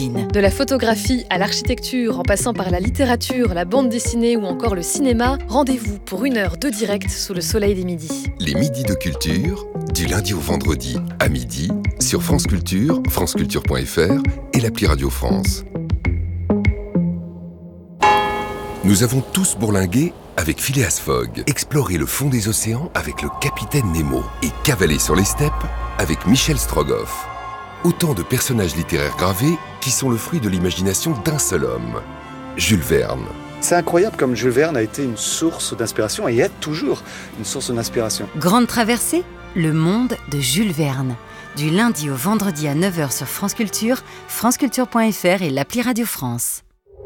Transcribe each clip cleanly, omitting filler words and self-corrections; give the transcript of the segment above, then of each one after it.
De la photographie à l'architecture, en passant par la littérature, la bande dessinée ou encore le cinéma, rendez-vous pour 1 heure de direct sous le soleil des midis. Les midis de culture, du lundi au vendredi à midi, sur France Culture, franceculture.fr et l'appli Radio France. Nous avons tous bourlingué avec Phileas Fogg, exploré le fond des océans avec le capitaine Nemo et cavalé sur les steppes avec Michel Strogoff. Autant de personnages littéraires gravés qui sont le fruit de l'imagination d'un seul homme, Jules Verne. C'est incroyable comme Jules Verne a été une source d'inspiration et est toujours une source d'inspiration. Grande traversée, le monde de Jules Verne. Du lundi au vendredi à 9h sur France Culture, franceculture.fr et l'appli Radio France.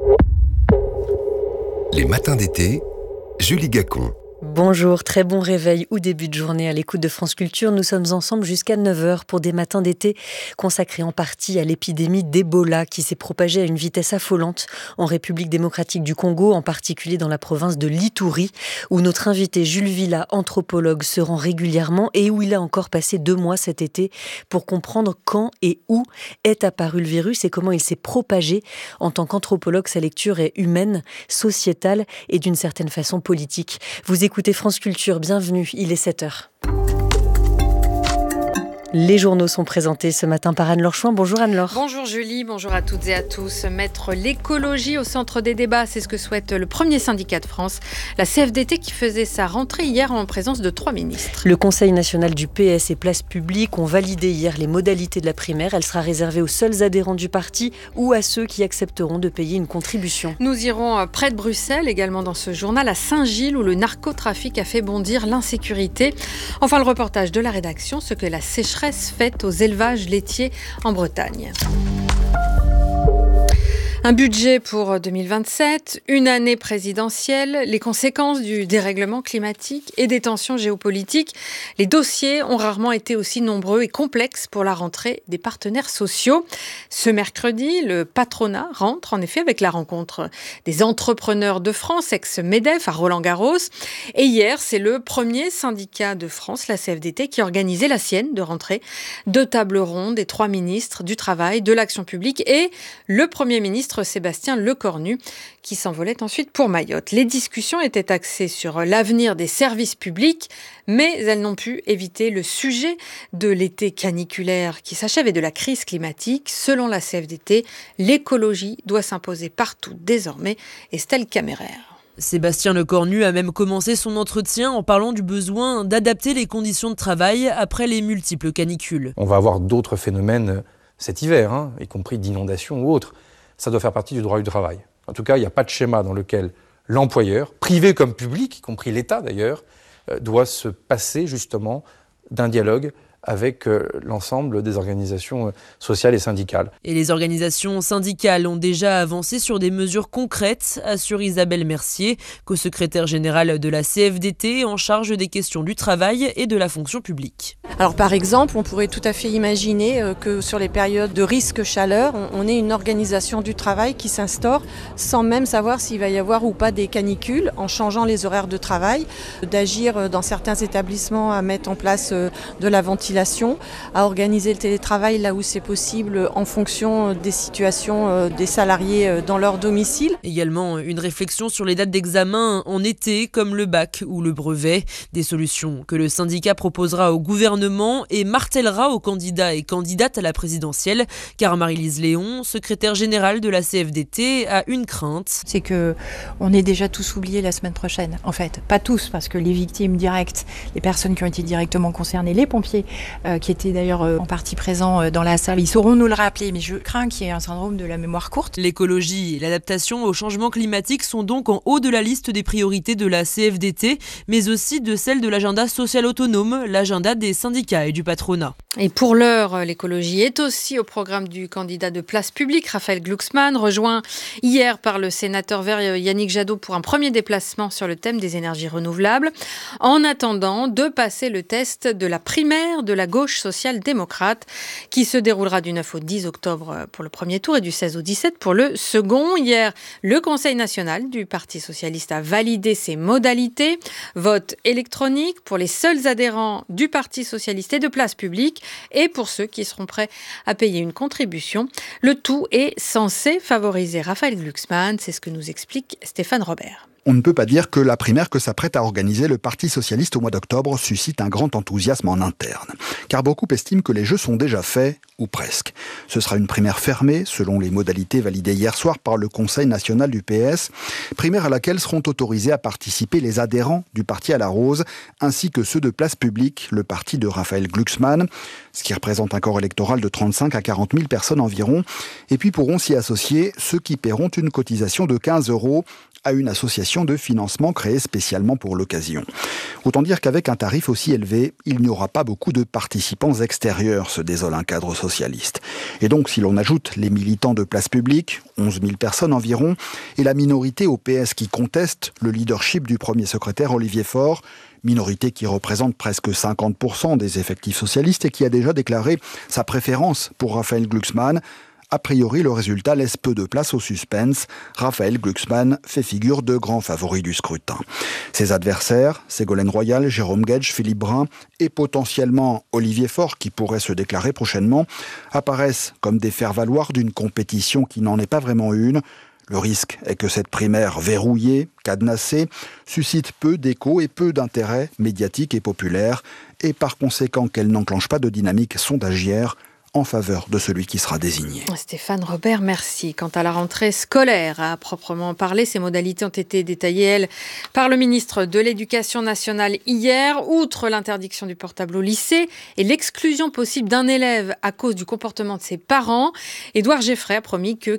Les matins d'été, Julie Gacon. Bonjour, très bon réveil ou début de journée à l'écoute de France Culture. Nous sommes ensemble jusqu'à 9h pour des matins d'été consacrés en partie à l'épidémie d'Ebola qui s'est propagée à une vitesse affolante en République démocratique du Congo, en particulier dans la province de l'Ituri, où notre invité Jules Villa, anthropologue, se rend régulièrement et où il a encore passé 2 mois cet été pour comprendre quand et où est apparu le virus et comment il s'est propagé. En tant qu'anthropologue, sa lecture est humaine, sociétale et d'une certaine façon politique. Vous écoutez France Culture, bienvenue, il est 7h. Les journaux sont présentés ce matin par Anne-Laure Chouin. Bonjour Anne-Laure. Bonjour Julie, bonjour à toutes et à tous. Mettre l'écologie au centre des débats, c'est ce que souhaite le premier syndicat de France, la CFDT, qui faisait sa rentrée hier en présence de 3 ministres. Le Conseil national du PS et Place Publique ont validé hier les modalités de la primaire. Elle sera réservée aux seuls adhérents du parti ou à ceux qui accepteront de payer une contribution. Nous irons près de Bruxelles, également dans ce journal, à Saint-Gilles, où le narcotrafic a fait bondir l'insécurité. Enfin, le reportage de la rédaction, ce que la sécheresse faite aux élevages laitiers en Bretagne. Un budget pour 2027, une année présidentielle, les conséquences du dérèglement climatique et des tensions géopolitiques. Les dossiers ont rarement été aussi nombreux et complexes pour la rentrée des partenaires sociaux. Ce mercredi, le patronat rentre en effet avec la rencontre des entrepreneurs de France, ex-MEDEF à Roland-Garros. Et hier, c'est le premier syndicat de France, la CFDT, qui organisait la sienne de rentrée. 2 tables rondes des 3 ministres du Travail, de l'Action publique et le Premier ministre Sébastien Lecornu, qui s'envolait ensuite pour Mayotte. Les discussions étaient axées sur l'avenir des services publics, mais elles n'ont pu éviter le sujet de l'été caniculaire qui s'achève et de la crise climatique. Selon la CFDT, l'écologie doit s'imposer partout désormais. Estelle Caméraire. Sébastien Lecornu a même commencé son entretien en parlant du besoin d'adapter les conditions de travail après les multiples canicules. On va avoir d'autres phénomènes cet hiver, y compris d'inondations ou autres. Ça doit faire partie du droit du travail. En tout cas, il n'y a pas de schéma dans lequel l'employeur, privé comme public, y compris l'État d'ailleurs, doit se passer justement d'un dialogue avec l'ensemble des organisations sociales et syndicales. Et les organisations syndicales ont déjà avancé sur des mesures concrètes, assure Isabelle Mercier, co-secrétaire générale de la CFDT en charge des questions du travail et de la fonction publique. Alors par exemple, on pourrait tout à fait imaginer que sur les périodes de risque chaleur, on ait une organisation du travail qui s'instaure sans même savoir s'il va y avoir ou pas des canicules, en changeant les horaires de travail, d'agir dans certains établissements à mettre en place de la ventilation, à organiser le télétravail là où c'est possible en fonction des situations des salariés dans leur domicile. Également une réflexion sur les dates d'examen en été comme le bac ou le brevet, des solutions que le syndicat proposera au gouvernement et martèlera aux candidats et candidates à la présidentielle, car Marie-Lise Léon, secrétaire générale de la CFDT, a une crainte. C'est qu'on est déjà tous oubliés la semaine prochaine. En fait, pas tous, parce que les victimes directes, les personnes qui ont été directement concernées, les pompiers, qui étaient d'ailleurs en partie présents dans la salle. Ils sauront nous le rappeler, mais je crains qu'il y ait un syndrome de la mémoire courte. L'écologie et l'adaptation au changement climatique sont donc en haut de la liste des priorités de la CFDT, mais aussi de celle de l'agenda social autonome, l'agenda des syndicats et du patronat. Et pour l'heure, l'écologie est aussi au programme du candidat de Place Publique, Raphaël Glucksmann, rejoint hier par le sénateur vert Yannick Jadot pour un premier déplacement sur le thème des énergies renouvelables, en attendant de passer le test de la primaire de la gauche social-démocrate, qui se déroulera du 9 au 10 octobre pour le premier tour et du 16 au 17 pour le second. Hier, le Conseil national du Parti socialiste a validé ses modalités. Vote électronique pour les seuls adhérents du Parti socialiste et de Place Publique et pour ceux qui seront prêts à payer une contribution. Le tout est censé favoriser Raphaël Glucksmann, c'est ce que nous explique Stéphane Robert. On ne peut pas dire que la primaire que s'apprête à organiser le Parti socialiste au mois d'octobre suscite un grand enthousiasme en interne. Car beaucoup estiment que les jeux sont déjà faits, ou presque. Ce sera une primaire fermée, selon les modalités validées hier soir par le Conseil national du PS. Primaire à laquelle seront autorisés à participer les adhérents du parti à la Rose, ainsi que ceux de Place Publique, le parti de Raphaël Glucksmann, ce qui représente un corps électoral de 35 à 40 000 personnes environ. Et puis pourront s'y associer ceux qui paieront une cotisation de 15 € à une association de financement créée spécialement pour l'occasion. Autant dire qu'avec un tarif aussi élevé, il n'y aura pas beaucoup de participants extérieurs, se désole un cadre socialiste. Et donc, si l'on ajoute les militants de Place Publique, 11 000 personnes environ, et la minorité au PS qui conteste le leadership du premier secrétaire Olivier Faure, minorité qui représente presque 50% des effectifs socialistes et qui a déjà déclaré sa préférence pour Raphaël Glucksmann, a priori, le résultat laisse peu de place au suspense. Raphaël Glucksmann fait figure de grand favori du scrutin. Ses adversaires, Ségolène Royal, Jérôme Guedj, Philippe Brun et potentiellement Olivier Faure, qui pourrait se déclarer prochainement, apparaissent comme des faire-valoir d'une compétition qui n'en est pas vraiment une. Le risque est que cette primaire verrouillée, cadenassée, suscite peu d'écho et peu d'intérêt médiatique et populaire, et par conséquent qu'elle n'enclenche pas de dynamique sondagière en faveur de celui qui sera désigné. Stéphane Robert, merci. Quant à la rentrée scolaire, à proprement parler, ces modalités ont été détaillées, elles, par le ministre de l'Éducation nationale hier. Outre l'interdiction du portable au lycée et l'exclusion possible d'un élève à cause du comportement de ses parents, Édouard Geffray a promis que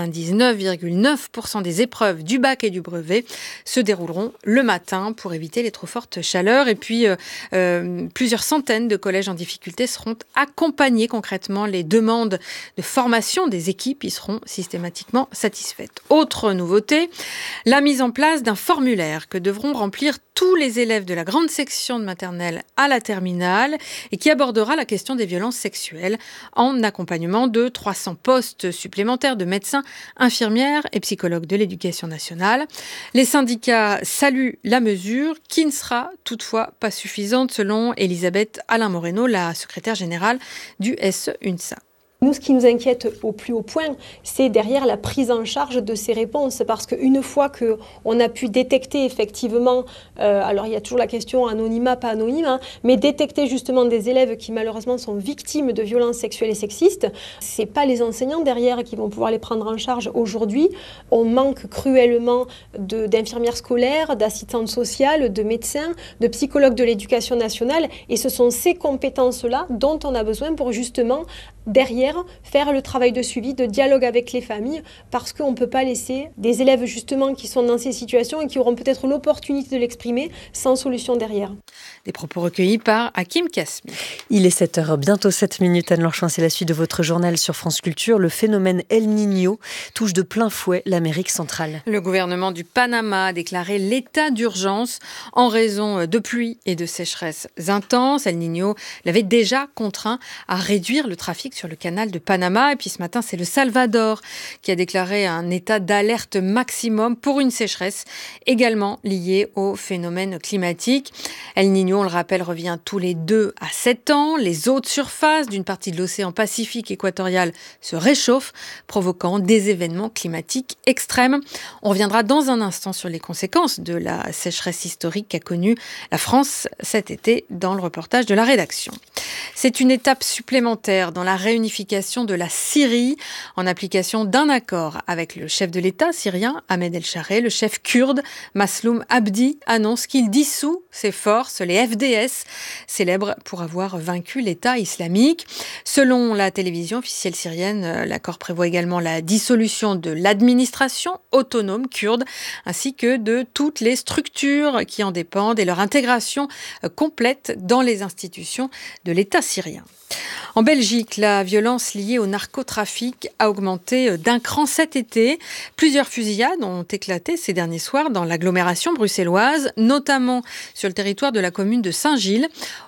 99,9% des épreuves du bac et du brevet se dérouleront le matin pour éviter les trop fortes chaleurs. Et puis, plusieurs centaines de collèges en difficulté seront accompagnés concrètement. Les demandes de formation des équipes y seront systématiquement satisfaites. Autre nouveauté, la mise en place d'un formulaire que devront remplir tous les élèves de la grande section de maternelle à la terminale et qui abordera la question des violences sexuelles en accompagnement de 300 postes supplémentaires de médecins, infirmières et psychologues de l'éducation nationale. Les syndicats saluent la mesure qui ne sera toutefois pas suffisante selon Elisabeth Alain Moreno, la secrétaire générale du SE-UNSA. Nous, ce qui nous inquiète au plus haut point, c'est derrière la prise en charge de ces réponses. Parce qu'une fois qu'on a pu détecter effectivement, alors il y a toujours la question anonymat, pas anonyme, mais détecter justement des élèves qui malheureusement sont victimes de violences sexuelles et sexistes, c'est pas les enseignants derrière qui vont pouvoir les prendre en charge aujourd'hui. On manque cruellement d'infirmières scolaires, d'assistantes sociales, de médecins, de psychologues de l'éducation nationale. Et ce sont ces compétences-là dont on a besoin pour justement derrière faire le travail de suivi, de dialogue avec les familles, parce qu'on ne peut pas laisser des élèves justement qui sont dans ces situations et qui auront peut-être l'opportunité de l'exprimer sans solution derrière. Des propos recueillis par Hakim Kasmi. Il est 7h, bientôt 7 minutes. Anne Lorchon, c'est la suite de votre journal sur France Culture. Le phénomène El Niño touche de plein fouet l'Amérique centrale. Le gouvernement du Panama a déclaré l'état d'urgence en raison de pluies et de sécheresses intenses. El Niño l'avait déjà contraint à réduire le trafic sur le canal de Panama. Et puis ce matin, c'est le Salvador qui a déclaré un état d'alerte maximum pour une sécheresse également liée au phénomène climatique. El Niño, on le rappelle, revient tous les 2 à 7 ans. Les eaux de surface d'une partie de l'océan Pacifique équatorial se réchauffent, provoquant des événements climatiques extrêmes. On reviendra dans un instant sur les conséquences de la sécheresse historique qu'a connue la France cet été dans le reportage de la rédaction. C'est une étape supplémentaire dans la réunification de la Syrie en application d'un accord avec le chef de l'État syrien, Ahmed El-Shareh. Le chef kurde, Masloum Abdi, annonce qu'il dissout ses forces, les FDS, célèbres pour avoir vaincu l'État islamique. Selon la télévision officielle syrienne, l'accord prévoit également la dissolution de l'administration autonome kurde, ainsi que de toutes les structures qui en dépendent et leur intégration complète dans les institutions de l'État syrien. En Belgique, la violence liée au narcotrafic a augmenté d'un cran cet été. Plusieurs fusillades ont éclaté ces derniers soirs dans l'agglomération bruxelloise, notamment sur le territoire de la commune de Saint-Gilles.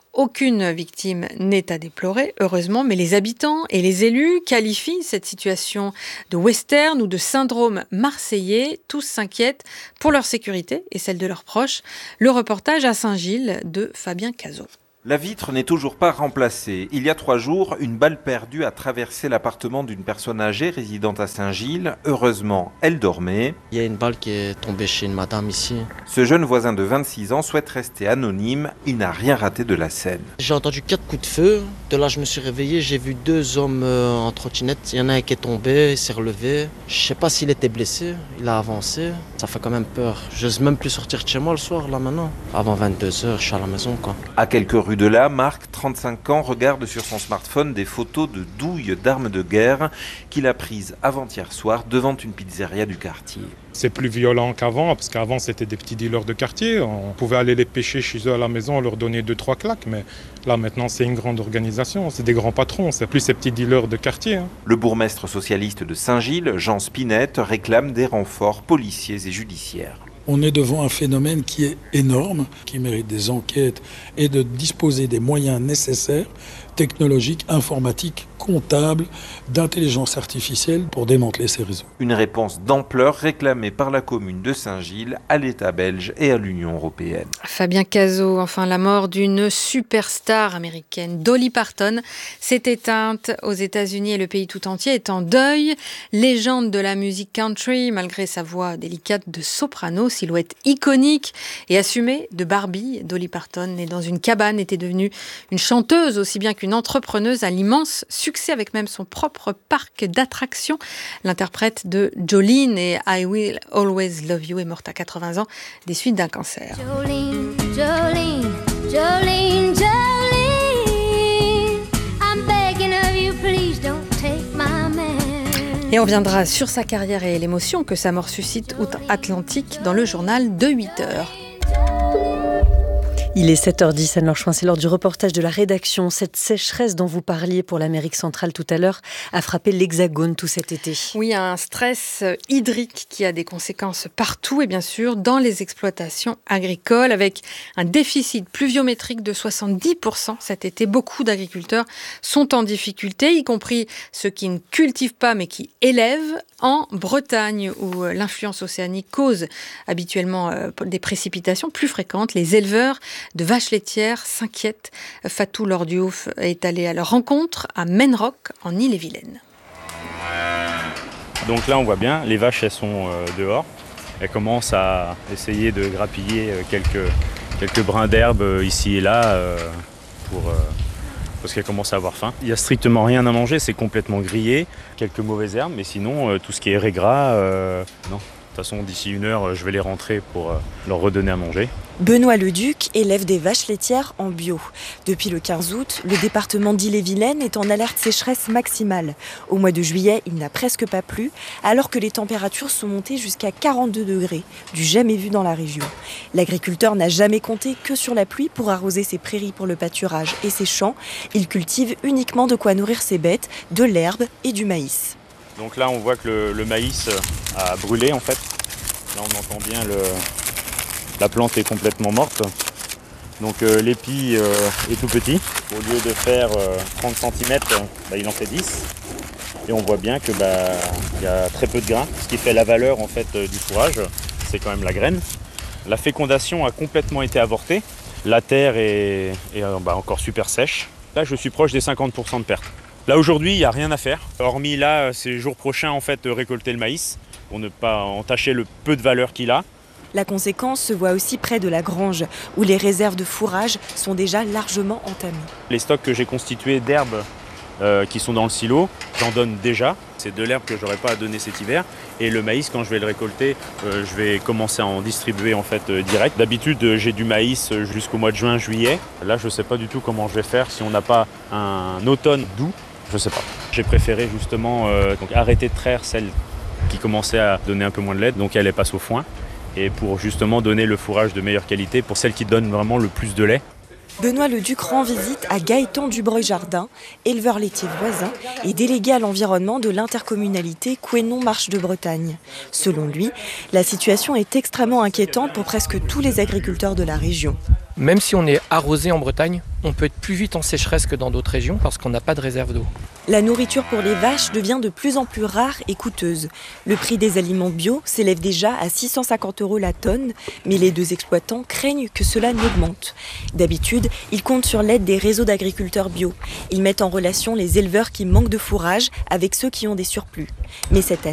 Aucune victime n'est à déplorer, heureusement, mais les habitants et les élus qualifient cette situation de western ou de syndrome marseillais. Tous s'inquiètent pour leur sécurité et celle de leurs proches. Le reportage à Saint-Gilles de Fabien Cazot. La vitre n'est toujours pas remplacée. Il y a 3 jours, une balle perdue a traversé l'appartement d'une personne âgée résidente à Saint-Gilles. Heureusement, elle dormait. Il y a une balle qui est tombée chez une madame ici. Ce jeune voisin de 26 ans souhaite rester anonyme. Il n'a rien raté de la scène. J'ai entendu 4 coups de feu. De là, je me suis réveillé. J'ai vu 2 hommes en trottinette. Il y en a un qui est tombé, il s'est relevé. Je ne sais pas s'il était blessé. Il a avancé. Ça fait quand même peur. Je n'ose même plus sortir de chez moi le soir, là, maintenant. Avant 22h, je suis à la maison, quoi. À quelques rues de là, Marc, 35 ans, regarde sur son smartphone des photos de douilles d'armes de guerre qu'il a prises avant-hier soir devant une pizzeria du quartier. C'est plus violent qu'avant, parce qu'avant c'était des petits dealers de quartier. On pouvait aller les pêcher chez eux à la maison, leur donner 2-3 claques, mais là maintenant c'est une grande organisation, c'est des grands patrons, c'est plus ces petits dealers de quartier. Le bourgmestre socialiste de Saint-Gilles, Jean Spinette, réclame des renforts policiers et judiciaires. On est devant un phénomène qui est énorme, qui mérite des enquêtes et de disposer des moyens nécessaires, technologiques, informatiques, comptables, d'intelligence artificielle pour démanteler ces réseaux. Une réponse d'ampleur réclamée par la commune de Saint-Gilles à l'État belge et à l'Union européenne. Fabien Cazot, enfin la mort d'une superstar américaine, Dolly Parton, s'est éteinte aux États-Unis et le pays tout entier est en deuil. Légende de la musique country, malgré sa voix délicate de soprano, silhouette iconique et assumée de Barbie, Dolly Parton, née dans une cabane, était devenue une chanteuse aussi bien qu'une entrepreneuse à l'immense succès avec même son propre parc d'attractions. L'interprète de Jolene et I Will Always Love You est morte à 80 ans des suites d'un cancer. Jolene, Jolene, Jolene, Jolene, I'm begging of you, please don't take my man. Et on viendra sur sa carrière et l'émotion que sa mort suscite outre-Atlantique dans le journal de 8h. Il est 7h10, Anne-Laure Chouin, c'est l'heure du reportage de la rédaction. Cette sécheresse dont vous parliez pour l'Amérique centrale tout à l'heure a frappé l'Hexagone tout cet été. Oui, un stress hydrique qui a des conséquences partout et bien sûr dans les exploitations agricoles avec un déficit pluviométrique de 70% cet été. Beaucoup d'agriculteurs sont en difficulté, y compris ceux qui ne cultivent pas mais qui élèvent. En Bretagne, où l'influence océanique cause habituellement des précipitations plus fréquentes, les éleveurs de vaches laitières s'inquiètent. Fatou Lordiouf est allé à leur rencontre à Menrock, en Ille-et-Vilaine. Donc là, on voit bien, les vaches, elles sont dehors. Elles commencent à essayer de grappiller quelques brins d'herbe ici et là parce qu'elles commencent à avoir faim. Il n'y a strictement rien à manger, c'est complètement grillé. Quelques mauvaises herbes, mais sinon, tout ce qui est régras, non. De toute façon, d'ici 1 heure, je vais les rentrer pour leur redonner à manger. Benoît Leduc élève des vaches laitières en bio. Depuis le 15 août, le département d'Ille-et-Vilaine est en alerte sécheresse maximale. Au mois de juillet, il n'a presque pas plu, alors que les températures sont montées jusqu'à 42 degrés, du jamais vu dans la région. L'agriculteur n'a jamais compté que sur la pluie pour arroser ses prairies pour le pâturage et ses champs. Il cultive uniquement de quoi nourrir ses bêtes, de l'herbe et du maïs. Donc là, on voit que le maïs a brûlé en fait. Là, on entend bien la plante est complètement morte. Donc l'épi est tout petit. Au lieu de faire 30 cm, il en fait 10. Et on voit bien que y a très peu de grains. Ce qui fait la valeur en fait du fourrage, c'est quand même la graine. La fécondation a complètement été avortée. La terre est encore super sèche. Là, je suis proche des 50% de perte. Là aujourd'hui, il n'y a rien à faire, hormis là, ces jours prochains, en fait, récolter le maïs pour ne pas entacher le peu de valeur qu'il a. La conséquence se voit aussi près de la grange, où les réserves de fourrage sont déjà largement entamées. Les stocks que j'ai constitués d'herbes qui sont dans le silo, j'en donne déjà. C'est de l'herbe que je n'aurai pas à donner cet hiver. Et le maïs, quand je vais le récolter, je vais commencer à en distribuer en fait direct. D'habitude, j'ai du maïs jusqu'au mois de juin, juillet. Là, je ne sais pas du tout comment je vais faire si on n'a pas un automne doux. Je sais pas. J'ai préféré justement arrêter de traire celle qui commençait à donner un peu moins de lait, donc elle passe au foin, et pour justement donner le fourrage de meilleure qualité pour celle qui donne vraiment le plus de lait. Benoît Leduc rend visite à Gaëtan Dubreuil-Jardin, éleveur laitier voisin et délégué à l'environnement de l'intercommunalité Couesnon-Marche de Bretagne. Selon lui, la situation est extrêmement inquiétante pour presque tous les agriculteurs de la région. Même si on est arrosé en Bretagne, on peut être plus vite en sécheresse que dans d'autres régions parce qu'on n'a pas de réserve d'eau. La nourriture pour les vaches devient de plus en plus rare et coûteuse. Le prix des aliments bio s'élève déjà à 650 € la tonne, mais les deux exploitants craignent que cela n'augmente. D'habitude, ils comptent sur l'aide des réseaux d'agriculteurs bio. Ils mettent en relation les éleveurs qui manquent de fourrage avec ceux qui ont des surplus. Mais cette année,